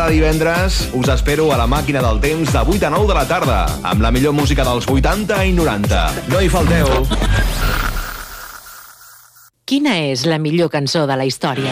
cada divendres us espero a la màquina del temps de 8 a 9 de la tarda, amb la millor música dels 80 i 90. No hi falteu. Quina és la millor cançó de la història?